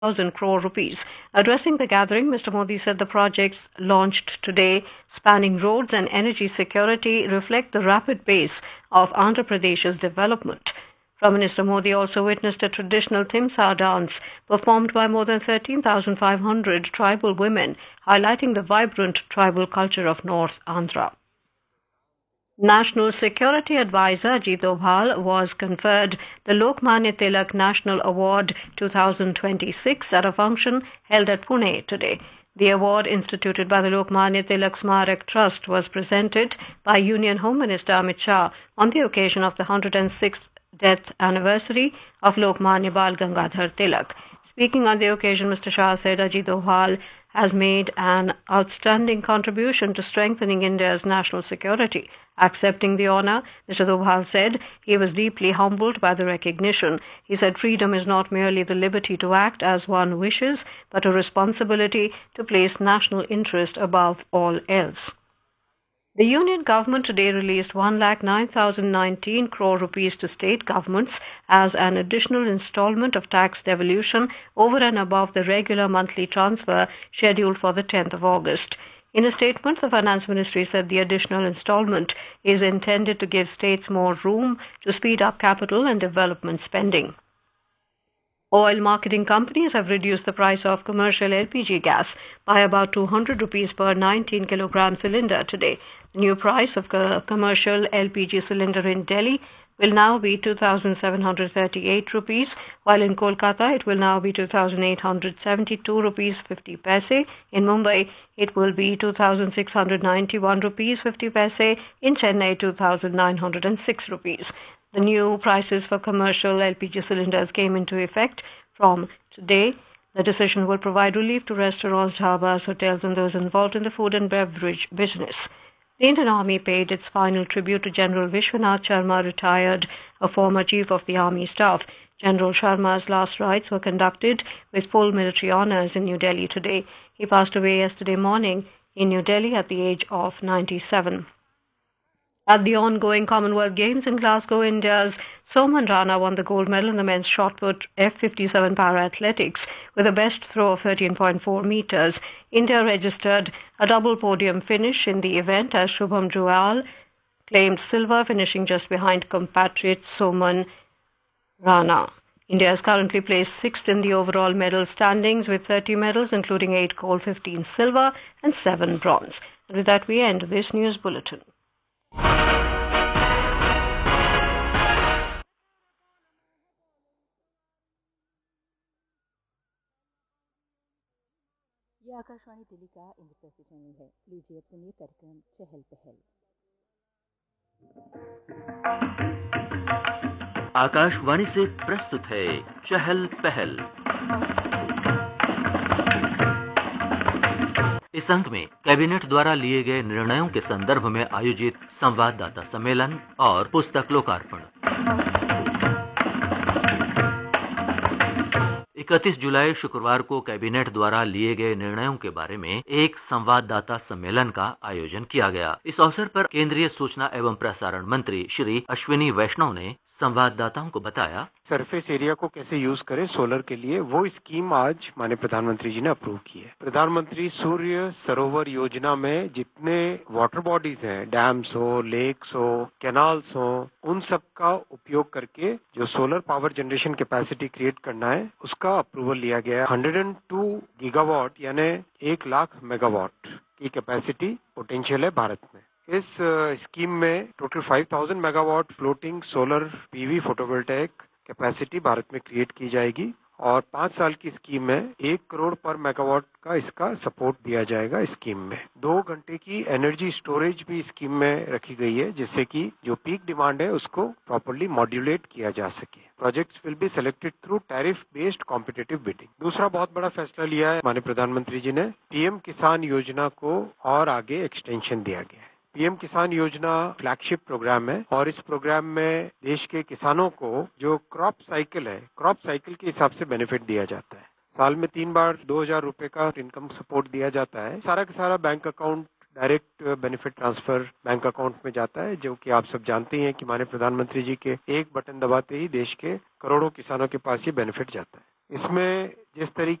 1,000 crore rupees. Addressing the gathering, Mr. Modi said the projects launched today, spanning roads and energy security, reflect the rapid pace of Andhra Pradesh's development. Prime Minister Modi also witnessed a traditional Thimsa dance performed by more than 13,500 tribal women, highlighting the vibrant tribal culture of North Andhra. National Security Advisor Ajit Doval was conferred the Lokmanya Tilak National Award 2026 at a function held at Pune today. The award, instituted by the Lokmanya Tilak Smarak Trust, was presented by Union Home Minister Amit Shah on the occasion of the 106th death anniversary of Lokmanya Bal Gangadhar Tilak. Speaking on the occasion, Mr. Shah said Ajit Doval has made an outstanding contribution to strengthening India's national security. Accepting the honor, Mr. Doval said he was deeply humbled by the recognition. He said freedom is not merely the liberty to act as one wishes, but a responsibility to place national interest above all else. The Union Government today released 1,09,019 crore rupees to state governments as an additional installment of tax devolution over and above the regular monthly transfer scheduled for the 10th of August. In a statement, the Finance Ministry said the additional installment is intended to give states more room to speed up capital and development spending. Oil marketing companies have reduced the price of commercial LPG gas by about 200 rupees per 19 kilogram cylinder today. The new price of commercial LPG cylinder in Delhi will now be 2,738 rupees, while in Kolkata it will now be 2,872 rupees 50 paise. In Mumbai it will be 2,691 rupees 50 paise. In Chennai 2,906 rupees. The new prices for commercial LPG cylinders came into effect from today. The decision will provide relief to restaurants, dhabas, hotels, and those involved in the food and beverage business. The Indian Army paid its final tribute to General Vishwanath Sharma, retired, a former Chief of the Army Staff. General Sharma's last rites were conducted with full military honours in New Delhi today. He passed away yesterday morning in New Delhi at the age of 97. At the ongoing Commonwealth Games in Glasgow, India's Soman Rana won the gold medal in the men's shot put F57 para-athletics with a best throw of 13.4 meters. India registered a double podium finish in the event as Shubham Juyal claimed silver, finishing just behind compatriot Soman Rana. India is currently placed 6th in the overall medal standings with 30 medals, including 8 gold, 15 silver and 7 bronze. And with that, we end this news bulletin. ये आकाशवाणी दिल्ली का Indraprastha channel है। लीजिए अब सुनिए कार्यक्रम चहल पहल। आकाशवाणी से प्रस्तुत है चहल पहल। इस अंक में कैबिनेट द्वारा लिए गए निर्णयों के संदर्भ में आयोजित संवाददाता सम्मेलन और पुस्तक लोकार्पण। 31 जुलाई शुक्रवार को कैबिनेट द्वारा लिए गए निर्णयों के बारे में एक संवाददाता सम्मेलन का आयोजन किया गया। इस अवसर पर केंद्रीय सूचना एवं प्रसारण मंत्री श्री अश्विनी वैष्णव ने संवाददाताओं को बताया, सरफेस एरिया को कैसे यूज करें सोलर के लिए, वो स्कीम आज माननीय प्रधानमंत्री जी ने अप्रूव की है। प्रधानमंत्री सूर्य सरोवर योजना में जितने वाटर बॉडीज हैं, डैम्स हो, लेक्स हो, कैनाल्स हो, उन सब का उपयोग करके जो solar power generation capacity create करना है, उसका अप्रूवल लिया गया है। 102 गीगावाट यानी 1 लाख मेगावाट की कैपेसिटी पोटेंशियल है भारत में। इस स्कीम में total 5000 megawatt floating solar PV photovoltaic capacity Bharat में क्रिएट की जाएगी और 5 साल की स्कीम में 1 करोड़ पर मेगावाट का इसका सपोर्ट दिया जाएगा। स्कीम में 2 घंटे की एनर्जी स्टोरेज भी स्कीम में रखी गई है, जिससे कि जो पीक डिमांड है उसको प्रॉपर्ली मॉड्यूलेट किया जा सके। Projects will be selected through tariff based competitive bidding. दूसरा बहुत बड़ा फैसला लिया है माननीय प्रधानमंत्री जी ने, पीएम किसान योजना को और आगे एक्सटेंशन दिया गया है। पीएम किसान योजना फ्लैगशिप प्रोग्राम है और इस प्रोग्राम में देश के किसानों को जो क्रॉप साइकिल है, क्रॉप साइकिल के हिसाब से बेनिफिट दिया जाता है। साल में 3 बार 2000 रुपए का इनकम सपोर्ट दिया जाता है। सारा का सारा bank account direct benefit transfer bank account में जाता है, जो कि आप सब जानते हैं कि माननीय प्रधानमंत्री जी के एक बटन दबाते ही देश के करोड़ों किसानों के पास ये बेनिफिट जाता है। इसमें जिस तरीके